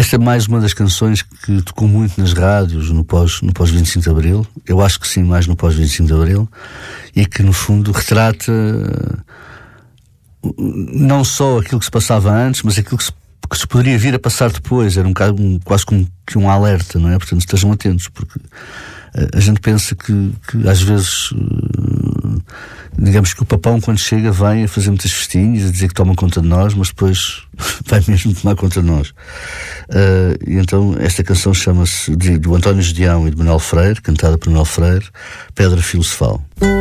Esta é mais uma das canções que tocou muito nas rádios no pós 25 de Abril. Eu acho que sim, mais no pós 25 de Abril. E que, no fundo, retrata não só aquilo que se passava antes, mas aquilo que se poderia vir a passar depois. Era quase como que um alerta, não é? Portanto, estejam atentos, porque a gente pensa que às vezes, digamos que o papão, quando chega, vem a fazer muitas festinhas, a dizer que toma conta de nós, mas depois vai mesmo tomar conta de nós. E então esta canção chama-se, do António Gedeão e de Manuel Freire, cantada por Manuel Freire, Pedra Filosofal.